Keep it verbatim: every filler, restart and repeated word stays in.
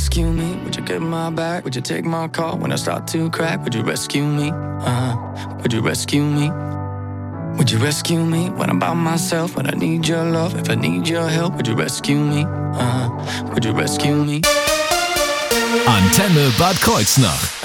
rescue me? Would you get my back? Would you take my call when I start to crack? Would you rescue me? Uh, would you rescue me? Would you rescue me when I'm by myself? When I need your love, if I need your help, would you rescue me? Uh, would you rescue me? Antenne Bad Kreuznach.